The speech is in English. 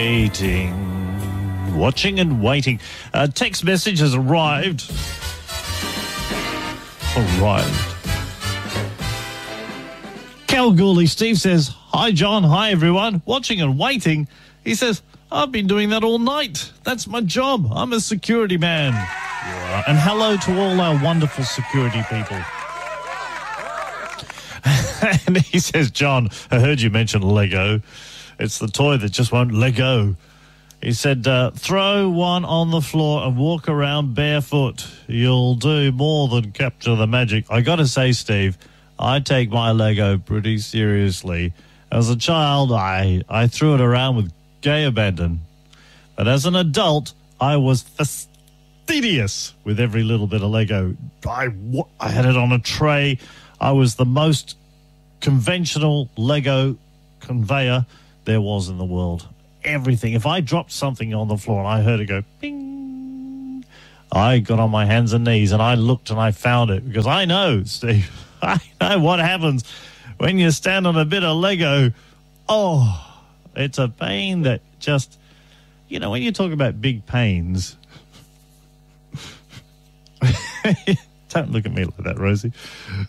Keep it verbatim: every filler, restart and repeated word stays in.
Waiting, watching and waiting. A text message has arrived. Arrived. Kalgoorlie Steve says, "Hi John, hi everyone. Watching and waiting." He says, "I've been doing that all night. That's my job. I'm a security man." Yeah. And hello to all our wonderful security people. And he says, "John, I heard you mention Lego. It's the toy that just won't let go." He said, uh, "Throw one on the floor and walk around barefoot. You'll do more than capture the magic." I got to say, Steve, I take my Lego pretty seriously. As a child, I, I threw it around with gay abandon. But as an adult, I was fastidious with every little bit of Lego. I, I had it on a tray. I was the most conventional Lego conveyor there was in the world. Everything. If I dropped something on the floor and I heard it go ping, I got on my hands and knees and I looked and I found it, because I know, Steve, I know what happens when you stand on a bit of Lego. Oh, it's a pain that just, you know, when you talk about big pains, don't look at me like that, Rosie.